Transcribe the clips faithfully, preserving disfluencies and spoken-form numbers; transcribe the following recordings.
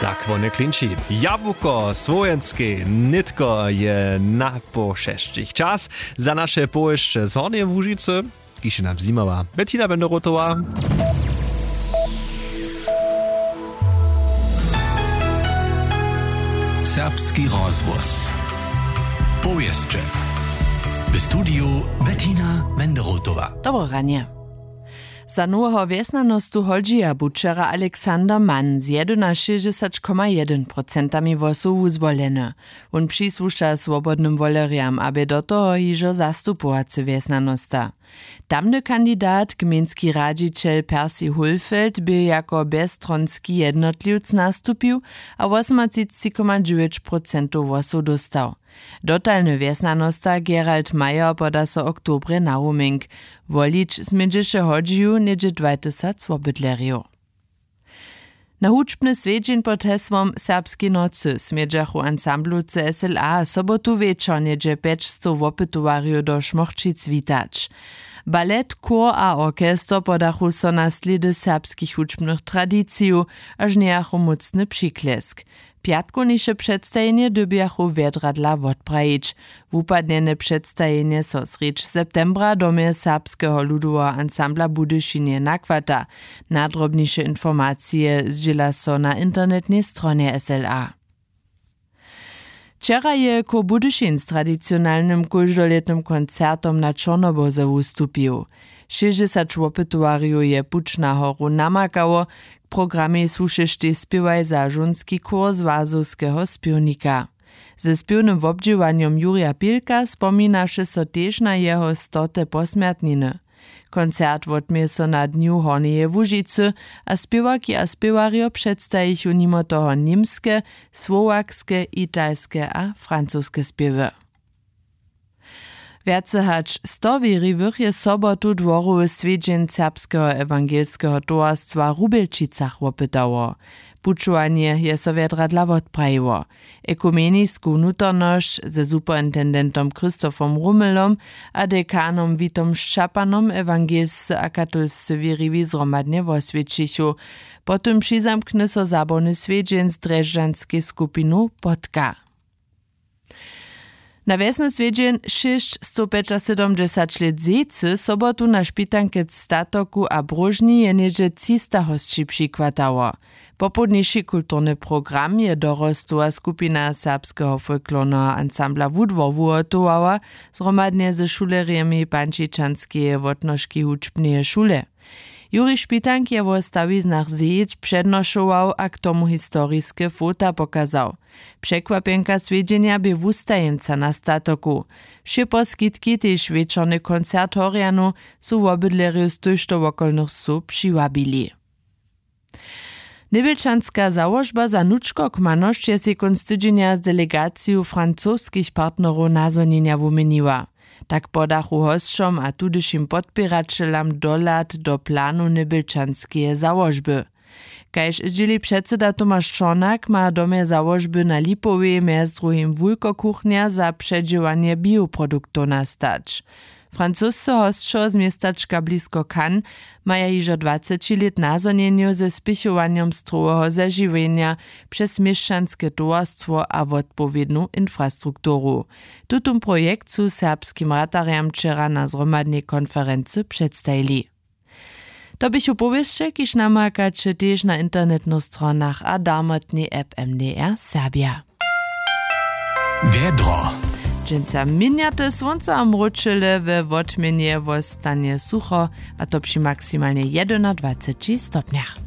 Tak one klinči. Jabłko słowenské nitko je na pošešćich. Čas za naše pojeszcze z Hornje Łužice, kiše nam zimała. Bettina Benderotová. Serbski rozvoz. Powieszcze. W studiu Bettina Benderotová. Dobro ranie. Za nowego wiesnanostu hodźija bučera Aleksander Mann z šestnadesát celá jedna procent wosu uzvoleny. On přisłušća swobodnym woleriam, aby do toho hižo zastupovacy wiesnanosta. Tamny kandidat, gminski radziciel Percy Hulfeld, by jako bezstronski jednotliwc nastupił, a osiemdziesiąt celá dziewięć procent wosu dostał. Dotalny wiesnanosta Gerald Mayer poda so oktobre na uming. Wolić zmiendziše hodźiju niedzie dwa tysiące swobodlerju. Na hučbny svedźin pod hesłom Serbski nocy smiedziachu ansamblu C S L A sobotu wieczor niedzie pięćset wopytowarju do Šmochčic witać. Balet, chór a orkester podachu so na slidy serbskich hučbnych tradiciju, aż niejachu mocny przyklesk. Piatkoniejsze przedstawienie dobiachu wiedradla wodprajić. Wupadniene przedstawienie so sricz septembra domie serbskiego ludowego ansambla Budyšinie nakwata. Nadrobniejsze informacje zdziela so na internetnej stronie S L A. Wczera je ko Budyšin z tradicjonalnym każdoletnym koncertom na Čornoboze ustupił. šesťdesiat wopytowarju je puč na horu namakało. W programie słušešte spiewaj za żonski kór Zwazowskiego spiewnika. Ze spiewnym wobdziwaniem Jurija Pilka spominaše so tež na jeho stote posmrtniny. Koncert wotmie so na dniu Hornjeje Łužicy, a spiewaki a spiewarjo przedstajichu nimo toho niemskie, słowakskie, italskie a francuskie spiewy. Wiace hać sto wěriwych je sobotu dworowy swiedźeń serbskiego ewangelskiego towarstwa w Rubelčicach wopytało. Pučovanje je so wiedradla wodprajiło. Ekumenisku nutorność ze superintendentom Krzysztofom Rummelom a dekanom Witom Szczapanom ewangelscy a katolscy wěriwi zromadnie woswiedčichu. Potem přizamkny so zabawny swiedźeń z dreždżanskiej skupinu Podka. Na wiesny swiedźeń šesťsto sedemdziesiąt let zecy sobotu na špitanke Statoku a Brožni je niedzie trzysta hostči přikvatało. Popodniejszy kulturny program je dorostła skupina serbskiego folklornego ansambla Wudwor wuhotowała, zromadnie ze szuleriami Pančičanskiej wotnoški hučbneje šule. Juri Špitank je wo stawiznach zjeść przednoszował, a k tomu historiskie fota pokazał. Przekwapienka swiedźenia by wustajenca na Statoku. Wsze poskitki tež wieczorny koncert Horianu su wobydlerju z tyšto wokolnych su přiwabili. Nebelčanska założba za nučko kmanošć je si konc tydzienia z delegaciju francoskich partnerów nazonienia wumeniła. Tak podachu hosćom a tudyšim podpiračelam dolat do planu nebelčanskie założby. Kajž zdzieli předseda Tomáš Čornak ma domie założby na Lipowej mjez druhim wulkokuchnia za przedziwanie bioproduktów nastać. Francuscy hostčo z miestaczka blisko Cannes maja hižo dwadzieścia let nazonieniu ze spichowaniem strojowego zažiwienia przez mieszczanskie towarstwo a wotpowiedną infrastrukturu. Tutum projekt su serbskim ratariam wczera na zromadnej konferencji przedstawili. To byś upowieszcze, kiż namakacie też na internetnych stronach a darmotnej app M D R Serbia. Wiedro. Dżęca miniate słońce a mručyle we wotmienie wostanie sucho, a to przy maksymalnie dwadzieścia stopniach.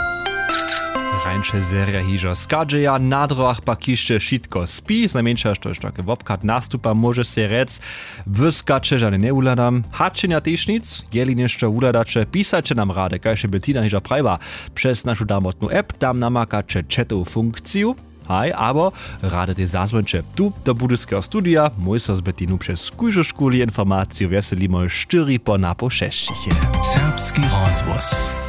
Rańsze seria hižo skadžeja, na drogach pa kište šitko spi, znamenša, što je štake wopkat nastupa, može se rec, vyskače, žane ne uladam, hačenja tež nic, jeli nešto uladače, pisače nam rade, kajše Bettina hižo prajba, přes našu damotnu app, tam namakače četovu funkciju, haj, aber rade te zazvonče tu do budyskiego studia, mój so z Bettinu przez skujžo škuli informaciju veselimo štyri po napo šešćiche. Serbski rozvoz.